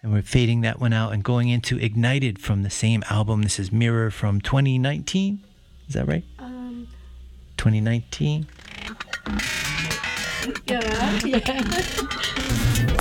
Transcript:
And we're fading that one out and going into Ignited from the same album. This is Mirror from 2019. Is that right? 2019. Yeah.